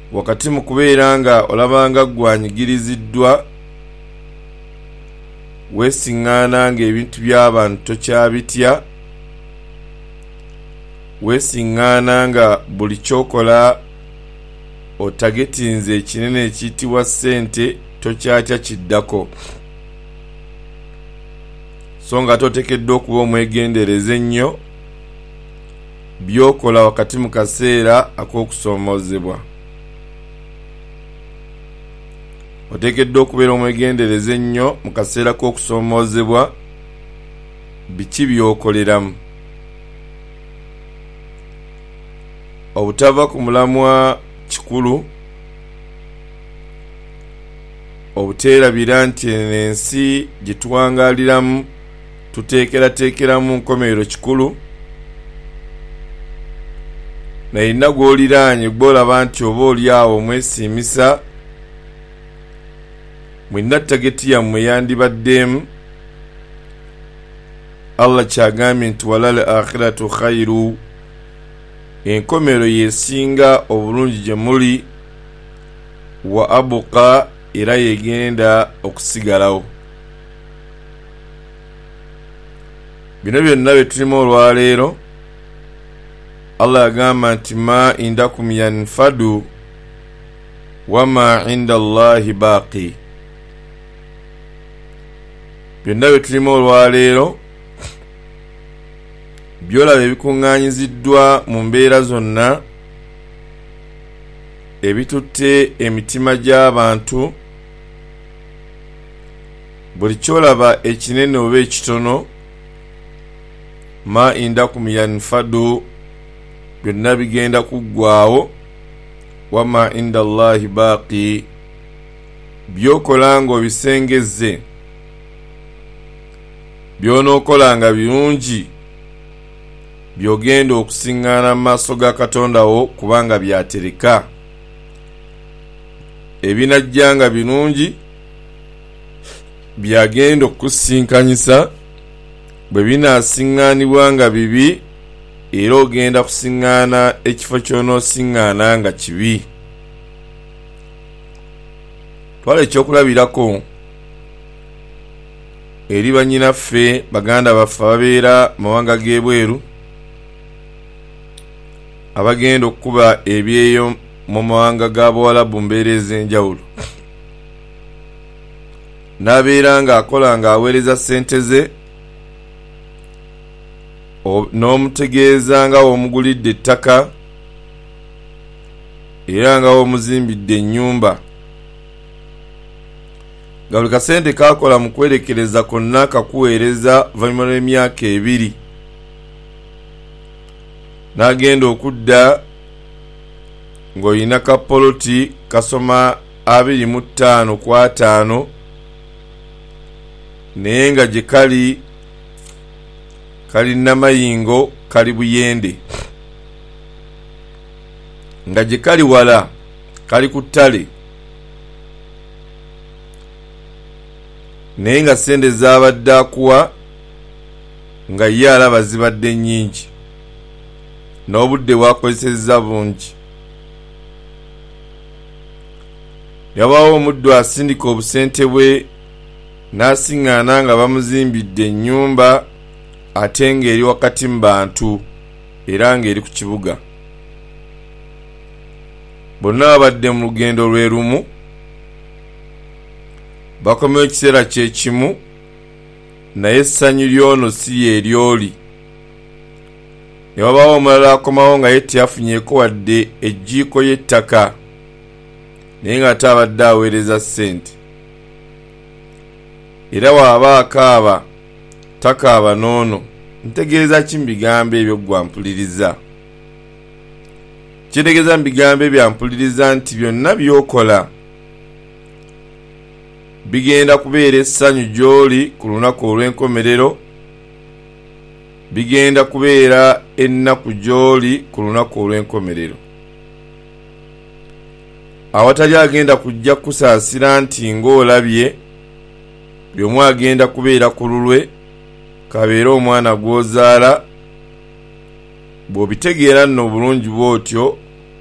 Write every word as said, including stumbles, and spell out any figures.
wakati mu kubeera nga olabanga gwanyigiriziddwa weesiŋŋaana nga ebintu by'abantu tokyabitya, weesiŋŋaana nga buli kyokola otagetinze ekinene ekiyitibwa ssente tokyatya kiddako, so nga toteekeddwa okuba omwegendereza ennyo byokola wakati mu kaseera ak'okusoomoozebwa. Oteekeddwa okubeera omwegendereza ennyo mu kaseera k'okusoomoozebwa biki byokoleramu. Obutava ku mulamwa kikulu, obuteerabira nti ensi gye tuwangaaliramu tuteekerateekeramu nkomerero kikulu, nayina gw'oliraanye gw'olaba nti oba oli awo omwesiimisa mwinna tageti yammwe yandibaddeemu. Allah kyagambye nti walal akhiratu khairu, enkomero yesinga obulungi gye muli, wa abuqa, era yegenda okusigalawo. Bino byonna bye tulimo olwaleero Allah agamba nti ma indakum yanfadu wama inda Allahi baaqi. Byonna bye tulimo olwaleero byolaba ebikuŋŋaanyiziddwa mu mbeera zonna ebitutte emitima gy'abantu, buli kyolaba ekinene oba ekitono, ma indakum yanfadu, byonna bigenda kuggwaawo, wama inda Allahi baaqi, byokola nga obisengezze byonookolanga birungi byogenda okusiŋŋaana mu maaso ga Katonda wo kubanga byatereka. Ebinajjanga birungi byagenda okusinkanyisa bwe binaasiŋŋaanibwa nga bibi, era ogenda kusiŋŋaana ekifo ky'onoosiŋŋaana nga kibi. Twala ekyokulabirako eri bannyinaffe baganda baffe ababeera mawanga g'ebweru, abagenda okukuba ebyeyo mu mawanga g'Abawalabu mbeera ez'enjawulo, n'abeera ng'akola ng'aweereza ssente ze, n'omutegeeza nga w'omugulidde ettaka era nga w'omuzimbidde ennyumba, nga buli kasente kaakola mu kwerekereza konna kakuweereza oluvannyuma lw'emyaka ebiri, n'agenda okudda ng'olina kapoloti kasoma abiri mu ttaano ku ataano, naye nga gye kali kali Namayingo, kali Buyende, nga gye kali wala kali ku ttale, naye nga ssente z'abadde akuwa nga ye alaba zibadde nnyingi, n'obudde bwakozesezza bungi. Yabaawo omuddu asindika obusente bwe n'asiŋŋaana nga bamuzimbidde ennyumba ate ng'eri wakati mu bantu era ng'eri ku kibuga. Bonna babadde mu lugendo lwe lumu, bakomewo ekiseera kye kimu, naye essanyu ly'ono si ye ery'oli. Ne wabaawo omulala akomawo nga ye teyafunyeeko wadde ejjiiko y'ettaka, naye nga ate abadde aweereza ssente. Era waaba akaaba takaaba n'ono, ntegeeza ki mu bigambo ebyo gwampuliriza? Kitegeeza mu bigambo ebyampuliriza nti byonna by'okola bigenda kubeera essanyu gy'oli ku lunaku olw'enkomerero, bigenda kubeera ennaku gy'oli ku lunaku olw'enkomerero. Awatali agenda kujja kusaasira nti ng'olabye, buli omu agenda kubeera ku lulwe, kabeera omwana gw'ozaala. Bw'obitegeera nno obulungi bw'otyo,